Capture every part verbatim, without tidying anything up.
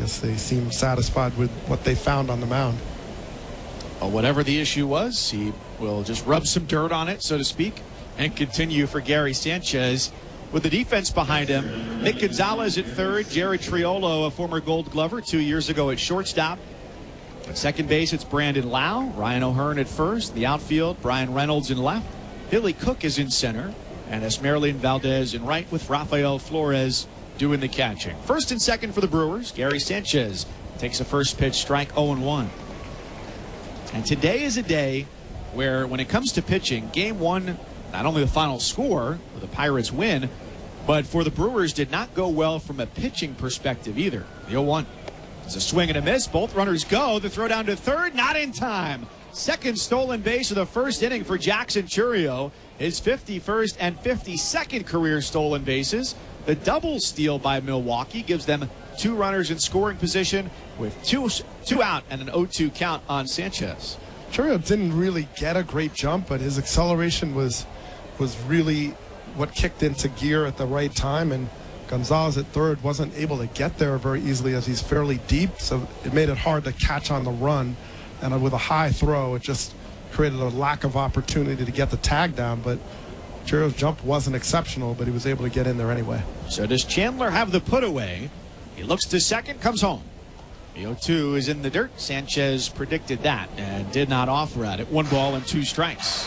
guess they seem satisfied with what they found on the mound. Well, whatever the issue was, he will just rub some dirt on it, so to speak, and continue for Gary Sanchez. With the defense behind him, Nick Gonzalez at third, Jared Triolo, a former Gold Glover two years ago at shortstop. At second base, it's Brandon Lau, Ryan O'Hearn at first. The outfield, Brian Reynolds in left. Billy Cook is in center, and Esmeralyn Valdez in right with Rafael Flores doing the catching. First and second for the Brewers. Gary Sanchez takes a first pitch strike, oh and one. And today is a day where, when it comes to pitching, game one, not only the final score, the Pirates win, but for the Brewers did not go well from a pitching perspective either. The oh one. It's a swing and a miss. Both runners go. The throw down to third, not in time. Second stolen base of the first inning for Jackson Chourio. His fifty-first and fifty-second career stolen bases. The double steal by Milwaukee gives them two runners in scoring position with two, two out and an oh two count on Sanchez. Chourio didn't really get a great jump, but his acceleration was was really what kicked into gear at the right time, and Gonzalez at third wasn't able to get there very easily as he's fairly deep, so it made it hard to catch on the run. And with a high throw, it just created a lack of opportunity to get the tag down. But Chourio's jump wasn't exceptional, but he was able to get in there anyway. So does Chandler have the put away? He looks to second, comes home. The oh two is in the dirt. Sanchez predicted that and did not offer at it. One ball and two strikes.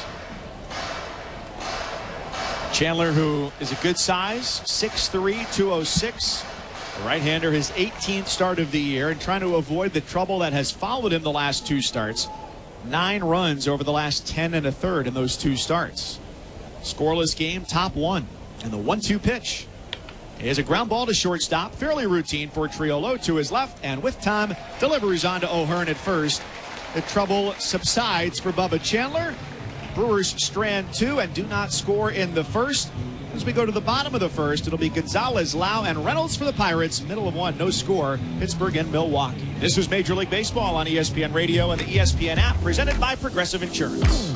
Chandler, who is a good size, six three, two oh six. The right-hander, his eighteenth start of the year, and trying to avoid the trouble that has followed him the last two starts. Nine runs over the last ten and a third in those two starts. Scoreless game, top one. And the one two pitch is a ground ball to shortstop. Fairly routine for Triolo to his left, and with time, delivers on to O'Hearn at first. The trouble subsides for Bubba Chandler. Brewers strand two and do not score in the first. As we go to the bottom of the first, it'll be Gonzalez, Lau, and Reynolds for the Pirates. Middle of one, no score, Pittsburgh and Milwaukee. This was Major League Baseball on E S P N Radio and the E S P N app, presented by Progressive Insurance.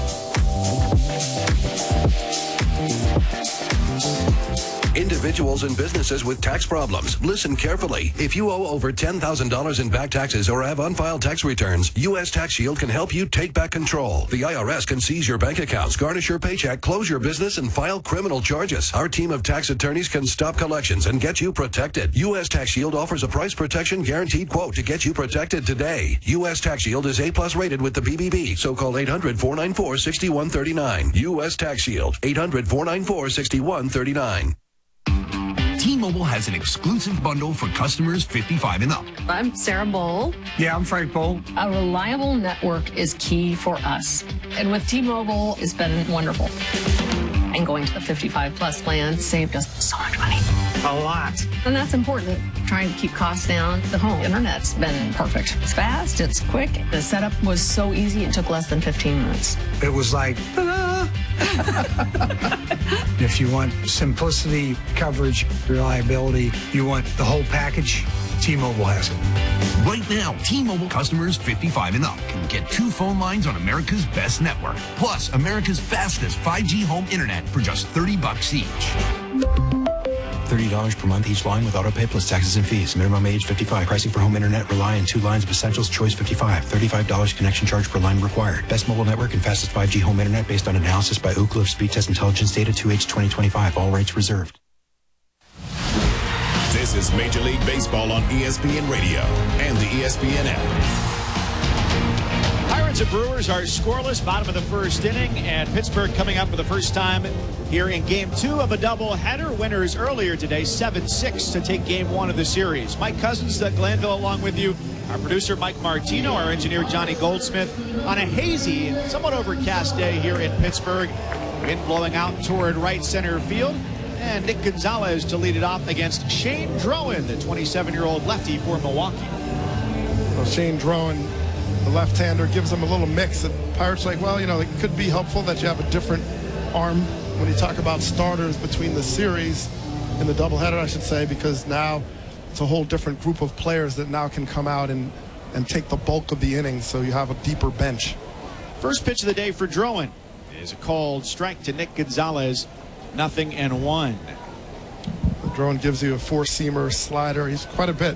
Individuals and businesses with tax problems, listen carefully. If you owe over ten thousand dollars in back taxes or have unfiled tax returns, U S Tax Shield can help you take back control. The I R S can seize your bank accounts, garnish your paycheck, close your business, and file criminal charges. Our team of tax attorneys can stop collections and get you protected. U S Tax Shield offers a price protection guaranteed quote to get you protected today. U S Tax Shield is A plus rated with the B B B, so call eight hundred, four nine four, six one three nine. U S Tax Shield, eight hundred, four nine four, six one three nine. T-Mobile has an exclusive bundle for customers fifty-five and up. I'm Sarah Bowl. Yeah, I'm Frank Bowl. A reliable network is key for us. And with T-Mobile, it's been wonderful. And going to the fifty-five plus plan saved us so much money. A lot. And that's important. Trying to keep costs down. The home internet's been perfect. It's fast, it's quick. The setup was so easy, it took less than fifteen minutes. It was like, ta-da! If you want simplicity, coverage, reliability, you want the whole package, T-Mobile has it. Right now, T-Mobile customers fifty-five and up can get two phone lines on America's best network, plus America's fastest five G home internet for just thirty bucks each. thirty dollars per month each line with autopay plus taxes and fees. Minimum age fifty-five. Pricing for home internet rely on two lines of Essentials Choice fifty-five. thirty-five dollars connection charge per line required. Best mobile network and fastest five G home internet based on analysis by Ookla of Speed Test Intelligence Data two H twenty twenty-five. All rates reserved. This is Major League Baseball on E S P N Radio and the E S P N app. Pirates and Brewers are scoreless, bottom of the first inning, and Pittsburgh coming up for the first time here in game two of a doubleheader. Winners earlier today, seven six to take game one of the series. Mike Cousins, Doug Glanville along with you. Our producer, Mike Martino, our engineer, Johnny Goldsmith, on a hazy, somewhat overcast day here in Pittsburgh. Wind blowing out toward right center field. And Nick Gonzalez to lead it off against Shane Drowan, the twenty-seven-year-old lefty for Milwaukee. Well, Shane Drowan, the left-hander, gives them a little mix. The Pirates are like, well, you know, it could be helpful that you have a different arm when you talk about starters between the series and the doubleheader, I should say, because now it's a whole different group of players that now can come out and, and take the bulk of the innings, so you have a deeper bench. First pitch of the day for Drowan is a called strike to Nick Gonzalez. Nothing and one. The Drowan gives you a four-seamer slider. He's quite a bit